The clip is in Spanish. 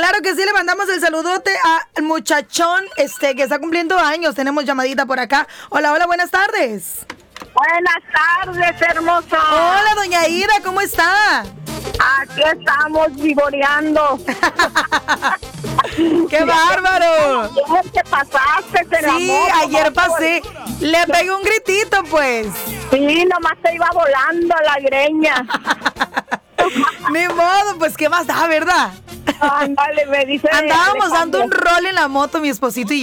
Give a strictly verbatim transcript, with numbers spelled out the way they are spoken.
Claro que sí, le mandamos el saludote al muchachón este, que está cumpliendo años. Tenemos llamadita por acá. Hola, hola, buenas tardes. Buenas tardes, hermoso. Hola, doña Ida, ¿cómo está? Aquí estamos vivoreando. ¡Qué bárbaro! Ayer te pasaste, se Sí, ayer pasé. Le pegué un gritito, pues. Sí, nomás te iba volando la greña. Ni modo, pues, ¿qué más da, verdad? Ándale, me dice. Andábamos dando un rol en la moto, mi esposito y